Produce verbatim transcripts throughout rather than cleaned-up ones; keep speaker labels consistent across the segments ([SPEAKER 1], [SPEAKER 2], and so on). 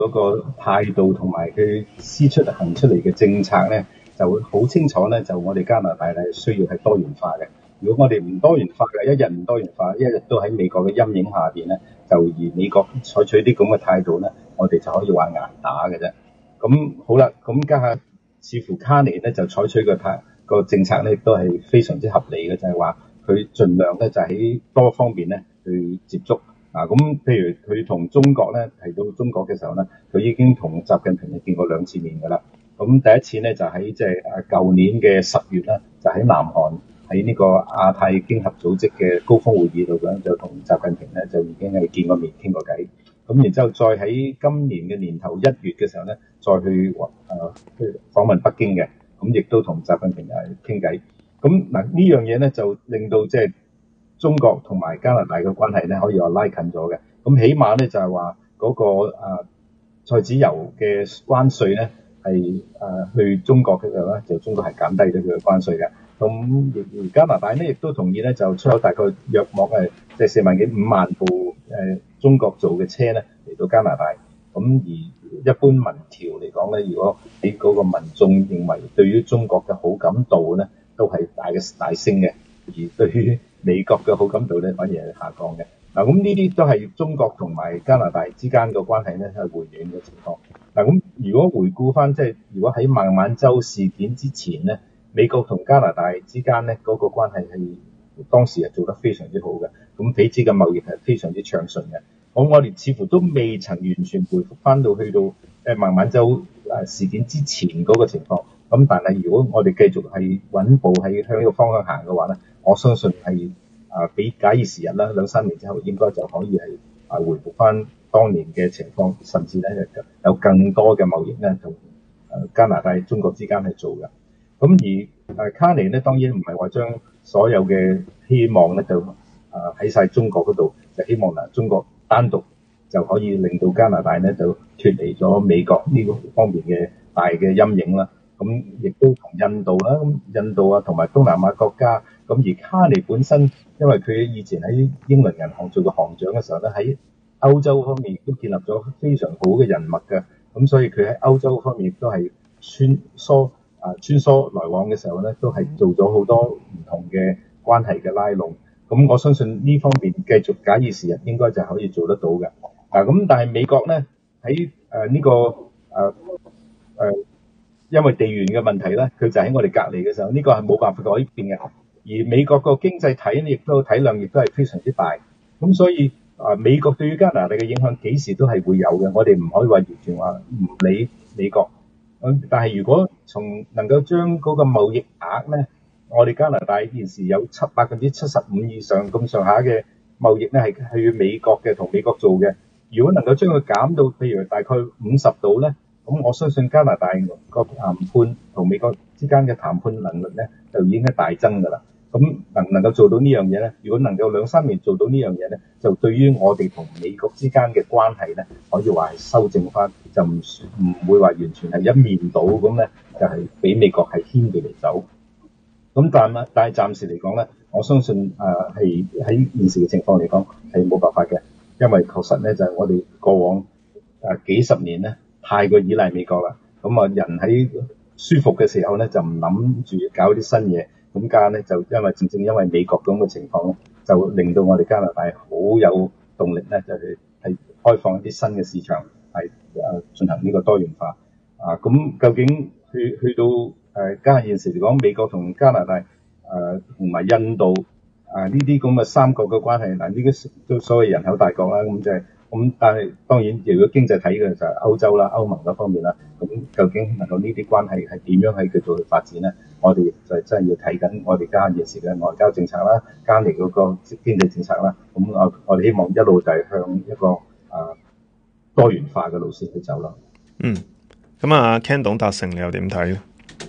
[SPEAKER 1] 嗰個態度同埋佢施出行出嚟嘅政策咧，就會好清楚咧。就我哋加拿大係需要係多元化嘅。如果我哋唔多元化嘅，一日唔多元化，一日都喺美國嘅陰影下邊咧，就而美國採取啲咁嘅態度咧，我哋就可以話捱打嘅啫。咁好啦，咁家下似乎卡尼咧就採取個態個政策咧，都係非常之合理嘅，就係話佢盡量咧就喺多方面咧去接觸。啊，咁譬如佢同中國咧提到中國嘅時候咧，佢已經同習近平係見過兩次面㗎啦。咁第一次咧就喺即係誒舊年嘅十月啦，就喺南韓喺呢個亞太經合組織嘅高峰會議度咧，就同習近平咧就已經係見過面傾過偈。咁然之後再喺今年嘅年頭一月嘅時候咧，再去誒、呃、訪問北京嘅，咁亦都同習近平係傾偈。咁嗱呢樣嘢咧就令到即係中國同埋加拿大嘅關係咧，可以話拉近咗嘅。咁起碼咧就係話嗰個誒菜籽油嘅關稅咧係誒去中國嘅時候咧，就中國係減低咗佢嘅關稅嘅。咁而加拿大咧亦都同意咧，就出口大概約莫係即係四萬幾五萬部誒、呃、中國做嘅車咧嚟到加拿大。咁而一般民調嚟講咧，如果你嗰個民眾認為對於中國嘅好感度咧，都係大嘅大升嘅，而對於美國嘅好感度咧反而係下降嘅。嗱，咁呢啲都係中國同埋加拿大之間嘅關係咧係回暖嘅情況。嗱，咁如果回顧翻即係如果喺孟晚舟事件之前咧，美國同加拿大之間咧嗰個關係係當時係做得非常之好嘅，咁彼此嘅貿易係非常之暢順嘅。咁我哋似乎都未曾完全回復翻到去到誒孟晚舟誒事件之前嗰個情況。咁但係如果我哋繼續係穩步係向呢個方向行嘅話咧，我相信係啊比假以時日啦，兩三年之後應該就可以係啊回復翻當年嘅情況，甚至咧有更多嘅貿易咧同誒加拿大、中國之間係做嘅。咁而誒卡尼咧當然唔係話將所有嘅希望咧就啊喺晒中國嗰度，就希望嗱中國單獨就可以令到加拿大咧就脫離咗美國呢個方面嘅大嘅陰影啦。咁亦都同印度啦，咁印度啊同埋東南亞國家，咁而卡尼本身，因為佢以前喺英倫銀行做過行長嘅時候咧，喺歐洲方面亦都建立咗非常好嘅人脈嘅，咁所以佢喺歐洲方面亦都係穿梭啊穿梭來往嘅時候咧，都係做咗好多唔同嘅關係嘅拉攏。咁我相信呢方面繼續假以時日，應該就可以做得到嘅。嗱，咁但係美國咧喺誒呢個誒誒。呃呃因為地緣嘅問題咧，佢就喺我哋隔離嘅時候，呢個係冇辦法改變嘅。而美國個經濟體亦都體量亦都係非常之大，咁所以啊，美國對於加拿大嘅影響幾時都係會有嘅。我哋唔可以話完全話唔理美國。咁但係如果從能夠將嗰個貿易額咧，我哋加拿大現時有七百分之七十五以上咁上下嘅貿易咧係去美國嘅，同美國做嘅。如果能夠將佢減到譬如大概五十度咧，咁我相信加拿大個談判同美國之間嘅談判能力咧，就已經係大增㗎啦。咁能唔能夠做到呢樣嘢咧？如果能夠兩三年做到呢樣嘢咧，就對於我哋同美國之間嘅關係咧，可以話係修正翻，就唔唔會話完全係一面倒咁咧，就係俾美國係牽住嚟走。咁但係但係暫時嚟講咧，我相信誒係喺現時嘅情況嚟講係冇辦法嘅，因為確實咧就係我哋過往誒幾十年咧，太過依賴美國啦，咁啊人喺舒服嘅時候咧就唔諗住搞啲新嘢，咁加咧就因為正正因為美國咁嘅情況咧，就令到我哋加拿大好有動力咧，就係係開放一啲新嘅市場，係誒進行呢個多元化啊。咁究竟去去到誒家下現時嚟講，美國同加拿大誒同埋印度啊呢啲咁嘅三國嘅關係，嗱呢啲都所謂人口大國啦，咁就係。咁但係當然，如果經濟睇嘅就係歐洲啦、歐盟嗰方面啦，咁究竟能夠呢啲關係係點樣喺繼續去發展咧？我哋就真係要睇緊我哋家下現時嘅外交政策啦、加嚟嗰個經濟政策啦。咁我我哋希望一路就係向一個啊多元化嘅路線去走咯。
[SPEAKER 2] 嗯，咁啊 Ken 董達成你又點睇咧？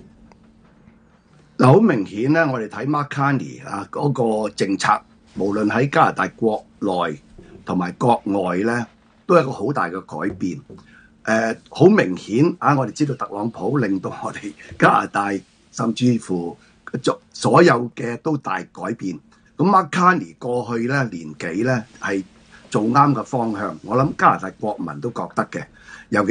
[SPEAKER 3] 嗱，好明顯咧，我哋睇 Mark Carney 啊嗰個政策，無論喺加拿大國內同埋國外咧，都有一個好大嘅改變。誒、呃，好明顯啊！我哋知道特朗普令到我哋加拿大甚至乎所有嘅都大改變。咁 Mark Carney 過去咧年幾咧係做啱嘅方向，我諗加拿大國民都覺得嘅。